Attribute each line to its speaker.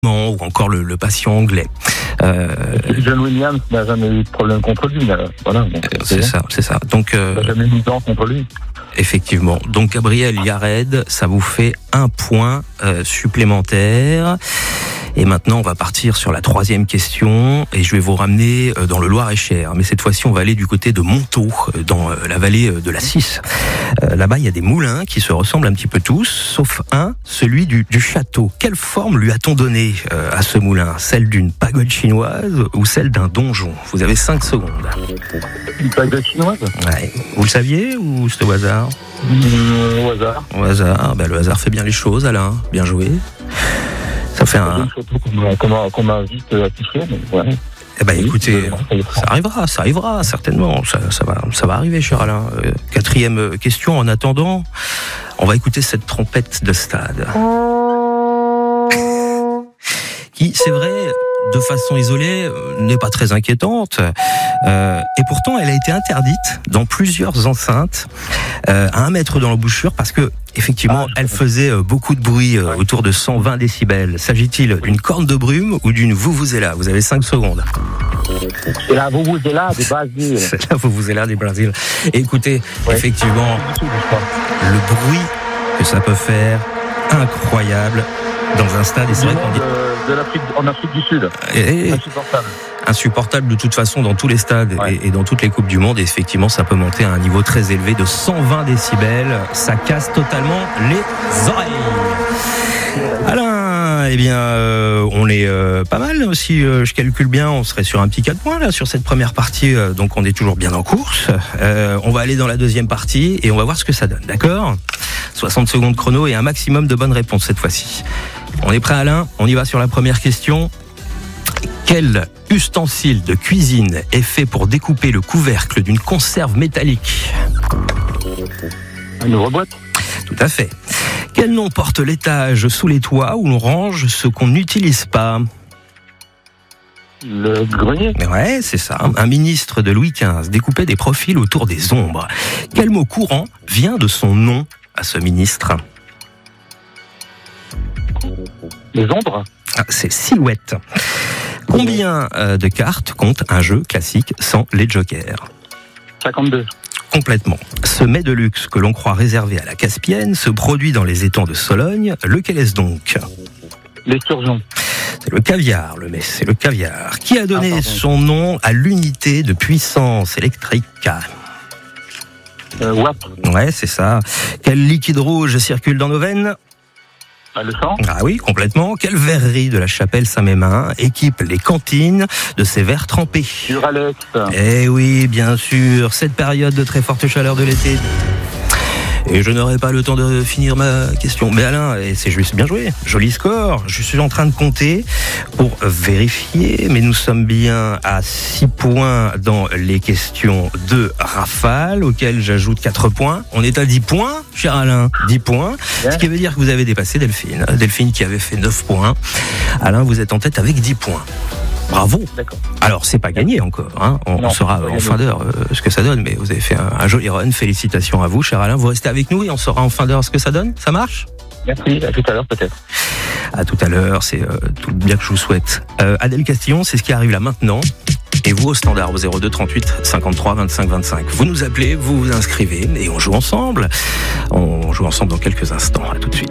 Speaker 1: ou encore le patient anglais.
Speaker 2: John Williams n'a jamais eu de problème contre lui. Voilà, donc,
Speaker 1: c'est ça. Donc,
Speaker 2: il n'a jamais mis dent contre lui.
Speaker 1: Effectivement. Donc, Gabriel Yared, ça vous fait un point supplémentaire. Et maintenant, on va partir sur la troisième question et je vais vous ramener dans le Loir-et-Cher. Mais cette fois-ci, on va aller du côté de Montaut, dans la vallée de la Cisse. Là-bas, il y a des moulins qui se ressemblent un petit peu tous, sauf un, celui du château. Quelle forme lui a-t-on donné à ce moulin ? Celle d'une pagode chinoise ou celle d'un donjon ? Vous avez 5 secondes.
Speaker 2: Une pagode chinoise ?
Speaker 1: Ouais. Vous le saviez ou c'était au hasard ?
Speaker 2: Au hasard.
Speaker 1: Au hasard. Le hasard fait bien les choses, Alain. Bien joué. Ça fait un...
Speaker 2: qu'on m'a vite affiché, mais ouais.
Speaker 1: Eh ben, écoutez, ça arrivera, certainement. Ça va arriver, cher Alain. Quatrième question, en attendant, on va écouter cette trompette de stade. Qui, c'est vrai, de façon isolée, n'est pas très inquiétante. Et pourtant, elle a été interdite dans plusieurs enceintes, à 1 mètre dans l'embouchure, parce que, effectivement, elle faisait beaucoup de bruit, autour de 120 décibels. S'agit-il d'une corne de brume ou d'une vuvuzela ? Vous avez 5 secondes.
Speaker 2: C'est la vuvuzela du Brésil.
Speaker 1: C'est la vuvuzela du Brésil. Et écoutez, effectivement, le bruit que ça peut faire, incroyable, dans un stade. Et c'est vrai qu'on dit...
Speaker 2: en Afrique du Sud.
Speaker 1: Insupportable de toute façon dans tous les stades et dans toutes les coupes du monde. Et effectivement, ça peut monter à un niveau très élevé de 120 décibels. Ça casse totalement les oreilles. Alain, eh bien, on est pas mal. Si je calcule bien, on serait sur un petit 4 points là sur cette première partie. Donc on est toujours bien en course. On va aller dans la deuxième partie et on va voir ce que ça donne. D'accord ? 60 secondes chrono et un maximum de bonnes réponses cette fois-ci. On est prêt, Alain ? On y va sur la première question. Quel ustensile de cuisine est fait pour découper le couvercle d'une conserve métallique ?
Speaker 2: Une ouvre-boîte ?
Speaker 1: Tout à fait. Quel nom porte l'étage sous les toits où l'on range ce qu'on n'utilise pas ?
Speaker 2: Le grenier ?
Speaker 1: Ouais, c'est ça. Un ministre de Louis XV découpait des profils autour des ombres. Quel mot courant vient de son nom à ce ministre ?
Speaker 2: Les ombres ?
Speaker 1: C'est silhouette. Combien de cartes compte un jeu classique sans les jokers ?
Speaker 2: 52.
Speaker 1: Complètement. Ce mets de luxe que l'on croit réservé à la Caspienne se produit dans les étangs de Sologne. Lequel est-ce donc ?
Speaker 2: L'esturgeon.
Speaker 1: C'est le caviar, le mets, c'est le caviar. Qui a donné son nom à l'unité de puissance électrique ?
Speaker 2: Watt.
Speaker 1: Ouais, c'est ça. Quel liquide rouge circule dans nos veines ?
Speaker 2: Le sang ?
Speaker 1: Ah oui, complètement. Quelle verrerie de la chapelle Saint-Mémin équipe les cantines de ces verres trempés ?
Speaker 2: Duralex.
Speaker 1: Eh oui, bien sûr. Cette période de très forte chaleur de l'été. Et je n'aurai pas le temps de finir ma question. Mais Alain, c'est juste bien joué. Joli score. Je suis en train de compter pour vérifier. Mais nous sommes bien à 6 points dans les questions de rafale, auxquelles j'ajoute 4 points. On est à 10 points, cher Alain. 10 points. Ce qui veut dire que vous avez dépassé Delphine. Delphine qui avait fait 9 points. Alain, vous êtes en tête avec 10 points. Bravo.
Speaker 2: D'accord.
Speaker 1: Alors, c'est pas gagné encore. On saura en fin d'heure ce que ça donne. Mais vous avez fait un joli run. Félicitations à vous, cher Alain. Vous restez avec nous et on saura en fin d'heure ce que ça donne. Ça marche ?
Speaker 2: Merci. À tout à l'heure, peut-être.
Speaker 1: À tout à l'heure. C'est tout le bien que je vous souhaite. Adèle Castillon, c'est ce qui arrive là maintenant. Et vous, au standard, au 02 38 53 25 25. Vous nous appelez, vous vous inscrivez et on joue ensemble. On joue ensemble dans quelques instants. À tout de suite.